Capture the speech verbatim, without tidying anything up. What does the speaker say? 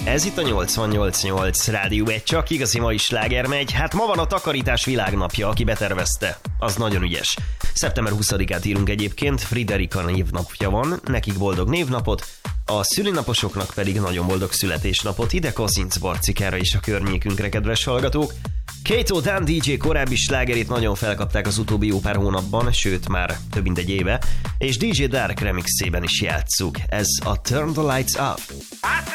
Ez itt a nyolcvannyolc nyolc Rádió egy, csak igazi mai sláger megy. Hát ma van a takarítás világnapja, aki betervezte, az nagyon ügyes. szeptember huszadikát írunk egyébként, Friderika névnapja van, nekik boldog névnapot, a szülinaposoknak pedig nagyon boldog születésnapot. Ide Kozinc Barcikára és a környékünkre, kedves hallgatók. Kato Dan dé dzsé korábbi slágerét nagyon felkapták az utóbbi jó pár hónapban, sőt már több mint egy éve, és dé dzsé Dark remixében is játsszuk. Ez a Turn the Lights Up.